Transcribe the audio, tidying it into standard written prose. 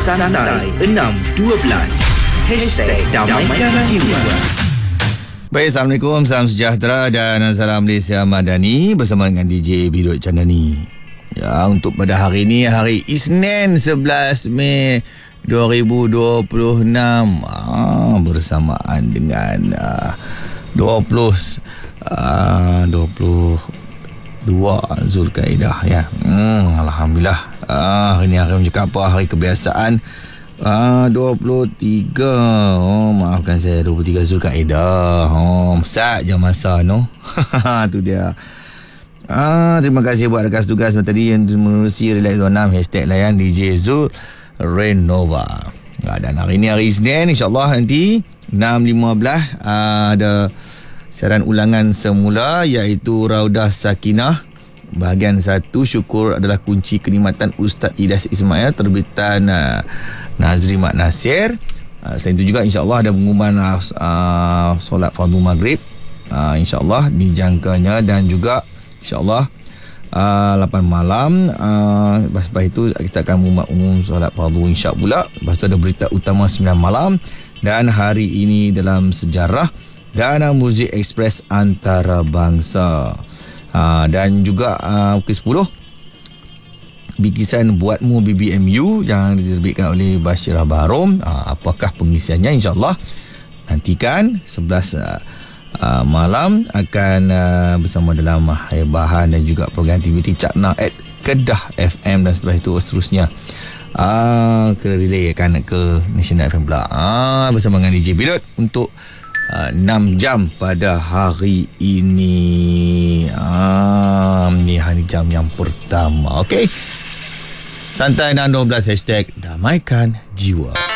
Santai 612 #Damaikan Jiwa. Baik, Assalamualaikum, salam sejahtera dan salam Malaysia Madani bersama dengan DJ Bidut Chandani. Ya, untuk pada hari ini, hari Isnin 11 Mei 2026, bersamaan dengan 22 Zulkaidah ya. Alhamdulillah. Hari ni hari macam apa, hari kebiasaan. 23 maafkan saya, 23 Zulkaidah. Saja masa tu dia. Terima kasih buat rekas tugas tadi yang menerusi Relax 26 hashtag layan DJ Zul Renova. Dan hari ni hari Isnin, insyaAllah nanti 6.15 ada siaran ulangan semula, iaitu Raudah Sakinah bahagian 1, syukur adalah kunci kenikmatan, Ustaz Ilyas Ismail, terbitan Nazri Mak Nasir. Selain itu juga insyaAllah ada pengumuman solat fardu maghrib, insyaAllah dijangkanya, dan juga insyaAllah 8 malam. Lepas itu kita akan umum solat fardu insya pula. Lepas itu ada berita utama 9 malam, dan hari ini dalam sejarah dan muzik ekspres antarabangsa. Dan juga pukul 10 bikisan Buatmu BBMU yang diterbitkan oleh Bashirah Baharom. Apakah pengisiannya, insyaAllah nantikan 11 malam akan bersama dalam Haibahan dan juga program aktiviti Cakna at Kedah FM, dan setelah itu seterusnya ke relay akan ke National FM pula, bersama dengan DJ Bidut untuk 6 jam pada hari ini. Ni hari jam yang pertama. Okey, Santai 612 hashtag Damaikan Jiwa.